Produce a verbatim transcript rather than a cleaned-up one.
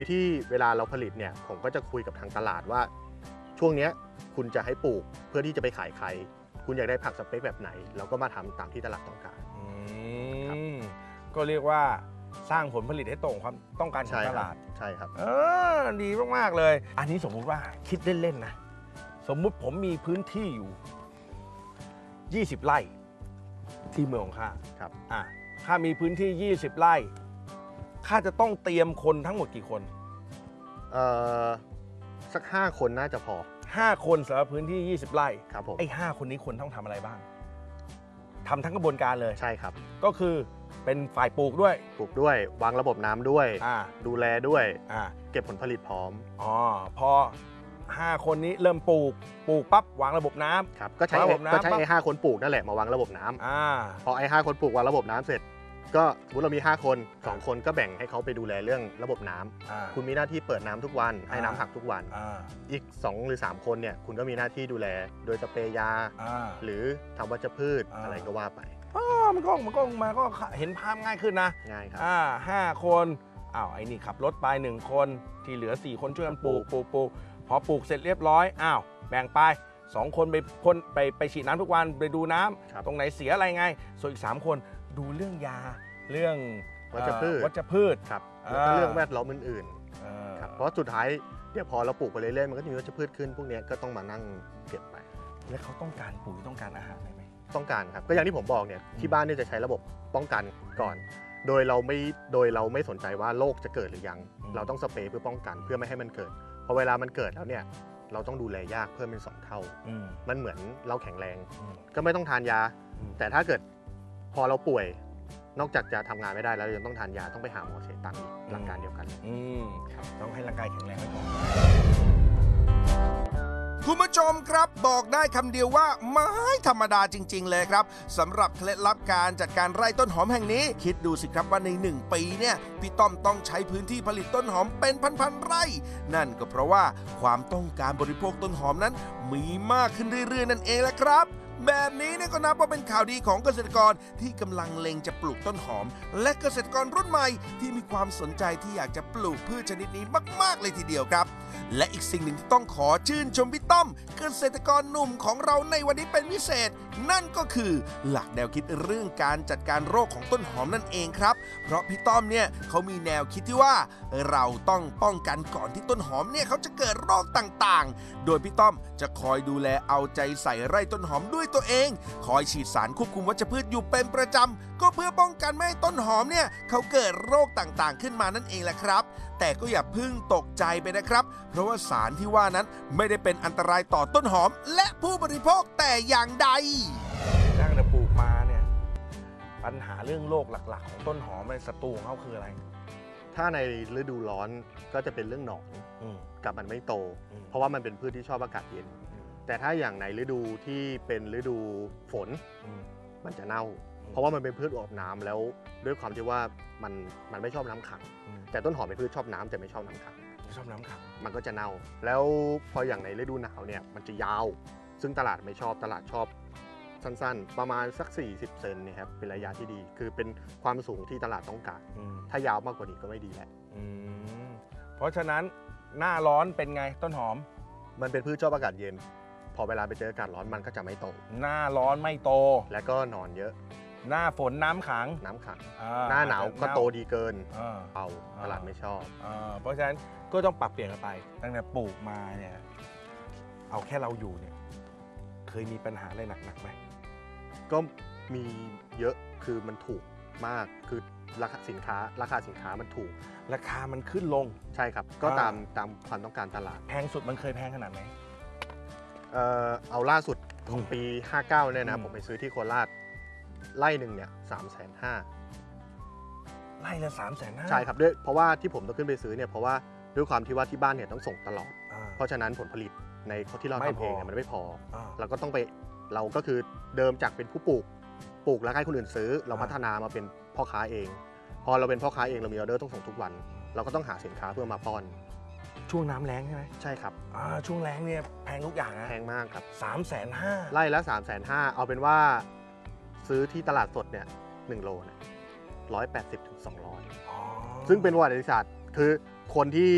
ที่เวลาเราผลิตเนี่ยผมก็จะคุยกับทางตลาดว่าช่วงนี้คุณจะให้ปลูกเพื่อที่จะไปขายใครคุณอยากได้ผักสเปคแบบไหนเราก็มาทำตามที่ตลาดต้องการก็เรียกว่าสร้างผลผลิตให้ตรงความต้องการของตลาดใช่ครับเออดีมากๆเลยอันนี้สมมุติว่าคิดเล่นๆนะสมมุติผมมีพื้นที่อยู่ยี่สิบไร่ที่เมืองของข้าครับอ่ะข้ามีพื้นที่ยี่สิบไร่ข้าจะต้องเตรียมคนทั้งหมดกี่คนเอ่อสักห้าคนน่าจะพอห้าคนสำหรับพื้นที่ยี่สิบไร่ครับผมไอ้ห้าคนนี้คนต้องทำอะไรบ้างทำทั้งกระบวนการเลยใช่ครับก็คือเป็นฝ่ายปลูกด้วยปลูกด้วยวางระบบน้ำด้วยดูแลด้วยเก็บผลผลิตพร้อมอ๋อพอห้าคนนี้เริ่มปลูกปลูกปั๊บวางระบบน้ำครับก็ใช้ก็ใช้ไอ้ห้าคนปลูกนั่นแหละมาวางระบบน้ำอ่าพอไอ้ห้าคนปลูกวางระบบน้ำเสร็จก็สมมติเรามีห้าคนสองคนก็แบ่งให้เขาไปดูแลเรื่องระบบน้ำคุณมีหน้าที่เปิดน้ำทุกวันให้น้ำผักทุกวันอีกสองหรือสามคนเนี่ยคุณก็มีหน้าที่ดูแลโดยสเปรย์ยาหรือทำวัชพืชอะไรก็ว่าไปอ๋อมันก็มันก็มาก็เห็นภาพง่ายขึ้นนะง่ายครับอ่าห้าคนอ้าวไอ้นี่ขับรถไปหนึ่งคนที่เหลือสี่คนช่วยกันปลูกปลูกปลูกพอปลูกเสร็จเรียบร้อยอ้าวแบ่งไปสองคนไปพ่นไปไปฉีดน้ำทุกวันไปดูน้ำตรงไหนเสียอะไรไงส่วนอีกสามคนดูเรื่องยาเรื่องวัชพืชวัชพืชครับแล้วก็เรื่องแวดล้อมอื่นๆครับเพราะสุดท้ายเดี๋ยวพอเราปลูกไปเรื่อยๆมันก็จะมีวัชพืชขึ้นพวกนี้ก็ต้องมานั่งเก็บไปแล้วเขาต้องการปุ๋ยต้องการอาหารอะไรไหมต้องการครับก็อย่างที่ผมบอกเนี่ยที่บ้านเนี่ยจะใช้ระบบป้องกันก่อนโดยเราไม่โดยเราไม่สนใจว่าโรคจะเกิดหรือยังเราต้องสเปรย์เพื่อป้องกันเพื่อไม่ให้มันเกิดพอเวลามันเกิดแล้วเนี่ยเราต้องดูแลยากเพิ่มเป็นสองเท่ามันเหมือนเราแข็งแรงก็ไม่ต้องทานยาแต่ถ้าเกิดพอเราป่วยนอกจากจะทำงานไม่ได้แล้วยังต้องทานยาต้องไปหาหมอเสียตังค์หลักการเดียวกันอืมต้องให้ร่างกายแข็งแรงไว้ก่อนคุณผู้ชมครับบอกได้คำเดียวว่าไม่ธรรมดาจริงๆเลยครับสำหรับเคล็ดลับการจัดการไร่ต้นหอมแห่งนี้คิดดูสิครับว่าในหนึ่งปีเนี่ยพี่ต้อมต้องใช้พื้นที่ผลิตต้นหอมเป็นพันๆไร่นั่นก็เพราะว่าความต้องการบริโภคต้นหอมนั้นมีมากขึ้นเรื่อยๆนั่นเองแหละครับแบบนี้เนี่ยก็นับว่าเป็นข่าวดีของเกษตรกรที่กำลังเล็งจะปลูกต้นหอมและเกษตรกรรุ่นใหม่ที่มีความสนใจที่อยากจะปลูกพืชชนิดนี้มากๆเลยทีเดียวครับและอีกสิ่งหนึ่งที่ต้องขอชื่นชมพี่ต้อมเกษตรกรหนุ่มของเราในวันนี้เป็นพิเศษนั่นก็คือหลักแนวคิดเรื่องการจัดการโรคของต้นหอมนั่นเองครับเพราะพี่ต้อมเนี่ยเขามีแนวคิดที่ว่าเราต้องป้องกันก่อนที่ต้นหอมเนี่ยเขาจะเกิดโรคต่างๆโดยพี่ต้อมจะคอยดูแลเอาใจใส่ไร่ต้นหอมด้วยตัวเองคอยฉีดสารควบคุมวัชพืชอยู่เป็นประจำก็เพื่อป้องกันไม่ให้ต้นหอมเนี่ยเขาเกิดโรคต่างๆขึ้นมานั่นเองแหละครับแต่ก็อย่าเพิ่งตกใจไปนะครับเพราะว่าสารที่ว่านั้นไม่ได้เป็นอันตรายต่อต้นหอมและผู้บริโภคแต่อย่างใดตั้งแต่ปลูกมาเนี่ยปัญหาเรื่องโรคหลักๆของต้นหอมในศัตรูของเขาคืออะไรถ้าในฤดูร้อนก็จะเป็นเรื่องหนอนกับมันไม่โตเพราะว่ามันเป็นพืชที่ชอบอากาศเย็นแต่ถ้าอย่างในฤดูที่เป็นฤดูฝนมันจะเน่าเพราะว่ามันเป็นพืชอดน้ำแล้วด้วยความที่ว่ามันมันไม่ชอบน้ำขังแต่ต้นหอมเป็นพืชชอบน้ำแต่ไม่ชอบน้ำขังชอบน้ำขังมันก็จะเน่าแล้วพออย่างในฤดูหนาวเนี่ยมันจะยาวซึ่งตลาดไม่ชอบตลาดชอบสั้นๆประมาณสักสี่สิบเซนนี่ครับเป็นระยะที่ดีคือเป็นความสูงที่ตลาดต้องการถ้ายาวมากกว่านี้ก็ไม่ดีแล้วเพราะฉะนั้นหน้าร้อนเป็นไงต้นหอมมันเป็นพืชชอบอากาศเย็นพอเวลาไปเจออากาศร้อนมันก็จะไม่โตหน้าร้อนไม่โตและก็นอนเยอะหน้าฝนน้ำขังน้ำขังหน้าหนาวก็โตดีเกินเอาตลาดไม่ชอบเพราะฉะนั้นก็ต้องปรับเปลี่ยนกันไปตั้งแต่ปลูกมาเนี่ยเอาแค่เราอยู่เนี่ยเคยมีปัญหาอะไรหนักๆไหมก็มีเยอะคือมันถูกมากคือราคาสินค้าราคาสินค้ามันถูกราคามันขึ้นลงใช่ครับก็ตามตามความต้องการตลาดแพงสุดมันเคยแพงขนาดไหนเอ่อเอาล่าสุดของปีห้าเก้าเนี่ยนะผมไปซื้อที่โคราชไร่หนึ่งเนี่ยสามแสนห้าไร่ละสามแสนห้าใช่ครับด้วยเพราะว่าที่ผมต้องขึ้นไปซื้อเนี่ยเพราะว่าด้วยความที่ว่าที่บ้านเนี่ยต้องส่งตลอดเพราะฉะนั้นผลผลิตในที่เราทำเองเนี่ยมันไม่พอเราก็ต้องไปเราก็คือเดิมจากเป็นผู้ปลูกปลูกแล้วให้คนอื่นซื้อเราพัฒนามาเป็นพ่อค้าเองพอเราเป็นพ่อค้าเองเรามีออเดอร์ต้องส่งทุกวันเราก็ต้องหาสินค้าเพื่อมาป้อนช่วงน้ำแล้งใช่ไหมใช่ครับช่วงแล้งเนี่ยแพงทุกอย่างนะแพงมากครับสามแสนห้าไร่ละสามแสนห้าเอาเป็นว่าซื้อที่ตลาดสดเนี่ยหนึ่งโลเนี่ยร้อยแปดสิบถึงสองร้อยซึ่งเป็นประวัติศาสตร์คือคนที่